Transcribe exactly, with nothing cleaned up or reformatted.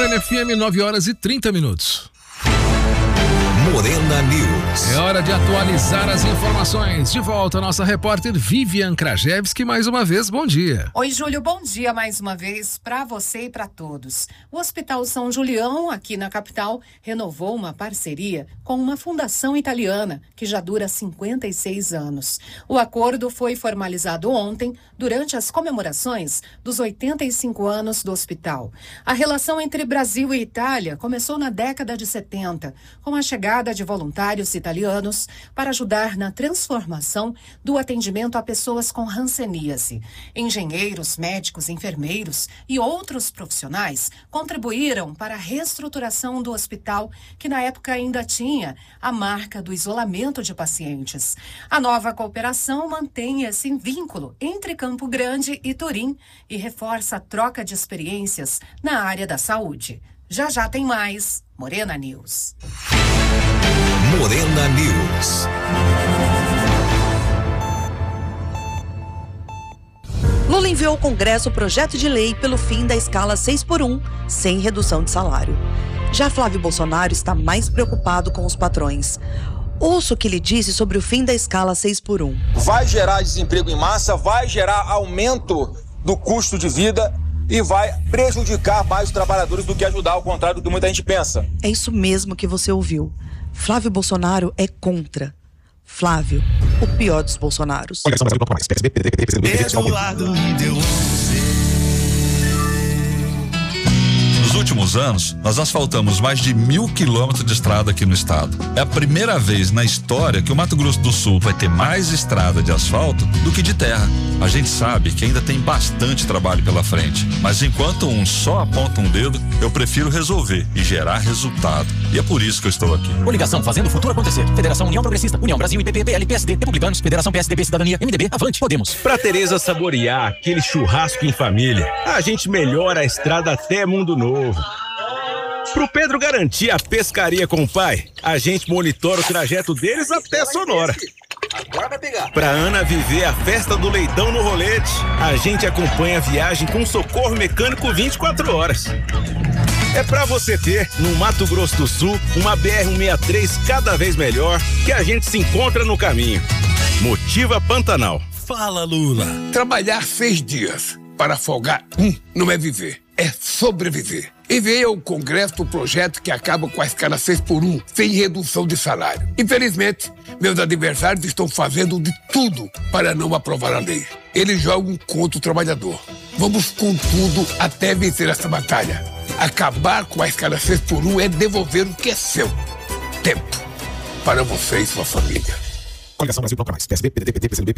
Morena F M, nove horas e trinta minutos. Morena News. É hora de atualizar as informações. De volta a nossa repórter Vivian Krajewski, mais uma vez, bom dia. Oi, Júlio, bom dia mais uma vez para você e para todos. O Hospital São Julião, aqui na capital, renovou uma parceria com uma fundação italiana que já dura cinquenta e seis anos. O acordo foi formalizado ontem, durante as comemorações dos oitenta e cinco anos do hospital. A relação entre Brasil e Itália começou na década de setenta, com a chegada de voluntários italianos para ajudar na transformação do atendimento a pessoas com hanseníase. Engenheiros, médicos, enfermeiros e outros profissionais contribuíram para a reestruturação do hospital, que na época ainda tinha a marca do isolamento de pacientes. A nova cooperação mantém esse vínculo entre Campo Grande e Turim e reforça a troca de experiências na área da saúde. Já já tem mais Morena News. Morena News. Lula enviou ao Congresso o projeto de lei pelo fim da escala seis por um, sem redução de salário. Já Flávio Bolsonaro está mais preocupado com os patrões. Ouça o que ele disse sobre o fim da escala seis por um. Vai gerar desemprego em massa, vai gerar aumento do custo de vida e vai prejudicar mais os trabalhadores do que ajudar, ao contrário do que muita gente pensa. É isso mesmo que você ouviu. Flávio Bolsonaro é contra. Flávio, o pior dos Bolsonaros. Pedro lado me deu Nos últimos anos, nós asfaltamos mais de mil quilômetros de estrada aqui no estado. É a primeira vez na história que o Mato Grosso do Sul vai ter mais estrada de asfalto do que de terra. A gente sabe que ainda tem bastante trabalho pela frente, mas enquanto um só aponta um dedo, eu prefiro resolver e gerar resultado. E é por isso que eu estou aqui. Coligação Fazendo o Futuro Acontecer. Federação União Progressista, União Brasil, I P P, P L, P S D, Republicanos, Federação P S D B, Cidadania, M D B, Avante, Podemos. Pra Tereza saborear aquele churrasco em família, a gente melhora a estrada até Mundo Novo. Pro Pedro garantir a pescaria com o pai, a gente monitora o trajeto deles até Sonora. Agora vai pegar. Pra Ana viver a festa do leitão no rolete, a gente acompanha a viagem com socorro mecânico vinte e quatro horas. É pra você ter, no Mato Grosso do Sul, uma B R cento e sessenta e três cada vez melhor, que a gente se encontra no caminho. Motiva Pantanal. Fala, Lula. Trabalhar seis dias para folgar um não é viver, é sobreviver. Enviei ao Congresso o projeto que acaba com a escala seis por um, sem redução de salário. Infelizmente, meus adversários estão fazendo de tudo para não aprovar a lei. Eles jogam contra o trabalhador. Vamos com tudo até vencer essa batalha. Acabar com a escala seis por um é devolver o que é seu. Tempo para você e sua família. Coligação Brasil Plano Canais. P S D, P D T, P T, P C D B,